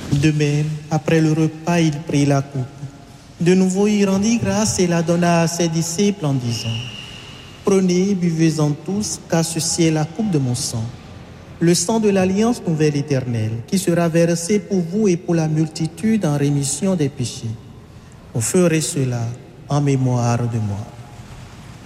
De même, après le repas, il prit la coupe. De nouveau, il rendit grâce et la donna à ses disciples en disant: Prenez, buvez-en tous, car ceci est la coupe de mon sang, le sang de l'alliance nouvelle éternelle, qui sera versé pour vous et pour la multitude en rémission des péchés. Vous ferez cela en mémoire de moi.